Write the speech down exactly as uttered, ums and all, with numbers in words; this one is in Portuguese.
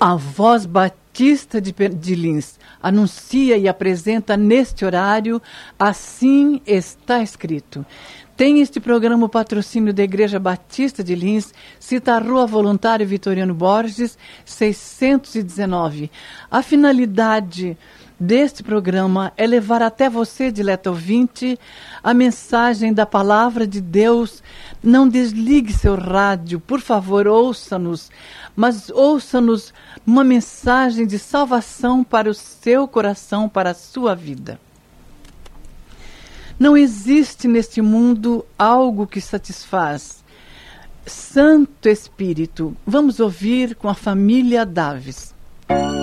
A Voz Batista de, de Lins anuncia e apresenta neste horário Assim Está Escrito. Tem este programa o patrocínio da Igreja Batista de Lins, cita a Rua Voluntário Vitoriano Borges, seiscentos e dezenove. A finalidade deste programa é levar até você, dileto ouvinte, a mensagem da Palavra de Deus. Não desligue seu rádio, por favor, ouça-nos, mas ouça-nos uma mensagem de salvação para o seu coração, para a sua vida. Não existe neste mundo algo que satisfaz. Santo Espírito, vamos ouvir com a família Daves.